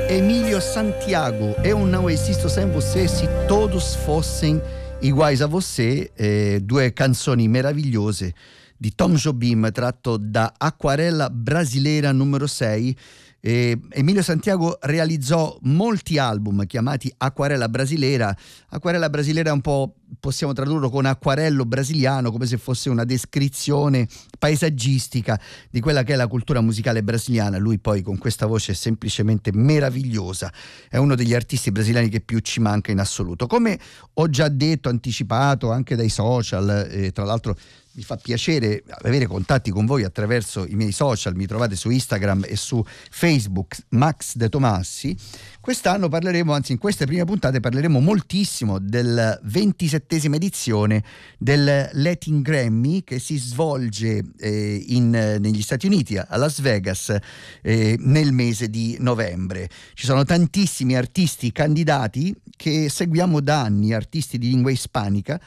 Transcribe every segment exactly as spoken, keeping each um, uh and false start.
Emílio Santiago, Eu Não Existo Sem Você, Se Todos Fossem Iguais a Você, eh, due canzoni meravigliose di Tom Jobim tratto da Acquarella Brasileira numero sei. Eh, Emilio Santiago realizzò molti album chiamati Acquarella Brasileira. Acquarella Brasileira è un po', possiamo tradurlo con acquarello brasiliano, come se fosse una descrizione paesaggistica di quella che è la cultura musicale brasiliana. Lui poi con questa voce semplicemente meravigliosa è uno degli artisti brasiliani che più ci manca in assoluto. Come ho già detto, anticipato anche dai social, eh, tra l'altro mi fa piacere avere contatti con voi attraverso i miei social, mi trovate su Instagram e su Facebook, Max De Tomassi. Quest'anno parleremo, anzi in queste prime puntate parleremo moltissimo del ventisettesima edizione del Latin Grammy che si svolge eh, in, negli Stati Uniti, a Las Vegas, eh, nel mese di novembre. Ci sono tantissimi artisti candidati che seguiamo da anni, artisti di lingua ispanica.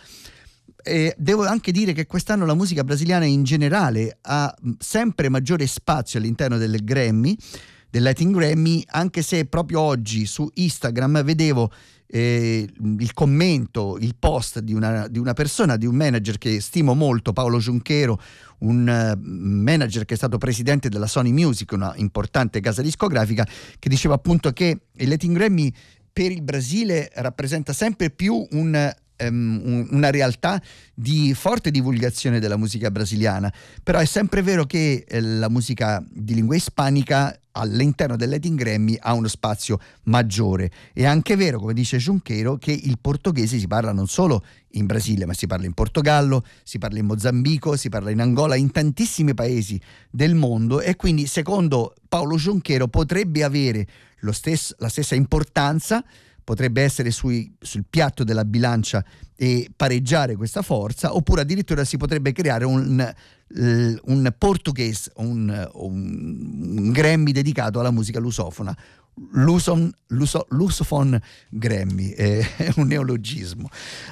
E devo anche dire che quest'anno la musica brasiliana in generale ha sempre maggiore spazio all'interno del Grammy, del Latin Grammy, anche se proprio oggi su Instagram vedevo eh, il commento, il post di una, di una persona, di un manager che stimo molto, Paolo Giunchero, un uh, manager che è stato presidente della Sony Music, una importante casa discografica, che diceva appunto che il Latin Grammy per il Brasile rappresenta sempre più un una realtà di forte divulgazione della musica brasiliana, però è sempre vero che la musica di lingua ispanica all'interno del Latin Grammy ha uno spazio maggiore. È anche vero, come dice Giunchero, che il portoghese si parla non solo in Brasile, ma si parla in Portogallo, si parla in Mozambico, si parla in Angola, in tantissimi paesi del mondo, e quindi secondo Paolo Giunchero potrebbe avere lo stesso, la stessa importanza, potrebbe essere sui, sul piatto della bilancia e pareggiare questa forza, oppure addirittura si potrebbe creare un, un portoghese, un, un, un Grammy dedicato alla musica lusofona. Luson, luso, Lusophone Grammy, è un neologismo.